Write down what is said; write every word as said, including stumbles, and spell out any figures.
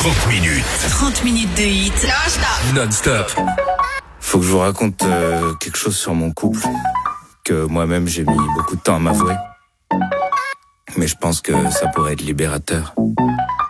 trente minutes. trente minutes de hit. Non-stop. Non-stop. Faut que je vous raconte euh, quelque chose sur mon couple que moi-même j'ai mis beaucoup de temps à m'avouer. Mais je pense que ça pourrait être libérateur.